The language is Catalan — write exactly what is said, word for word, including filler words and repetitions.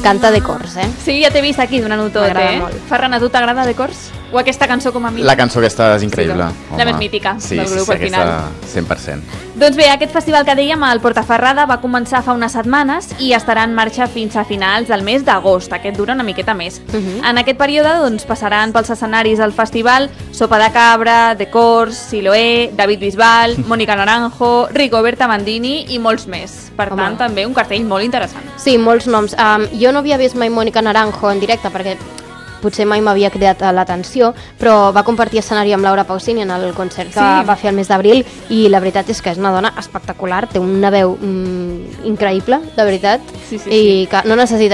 m'encanta The Corrs, eh? Sí, ja t'he vist aquí donant-ho tot, M'agrada eh? molt. Ferran, a tu t'agrada The Corrs? O aquesta cançó com a mínim? La cançó aquesta és increïble. Sí, no? La més mítica sí, del sí, grup sí, al final. aquesta cent per cent. Doncs bé, aquest festival que dèiem, el Portaferrada, va començar fa unes setmanes i estarà en marxa fins a finals del mes d'agost. Aquest dura una miqueta més. Uh -huh. En aquest període doncs, passaran pels escenaris del festival Sopa de Cabra, The Corrs, Siloé, David Bisbal, Mónica Naranjo, Rigoberta Mandini i molts més. Per Home. tant, també un cartell molt interessant. Sí, molts noms. Um, jo no havia vist mai Mónica Naranjo en directe perquè potser mai m'havia cridat l'atenció, però va compartir escenari amb Laura Pausini en el concert que Sí. va fer el mes d'abril i la veritat és que és una dona espectacular, té una veu mm, increïble, de veritat, Sí, sí, i que no necessita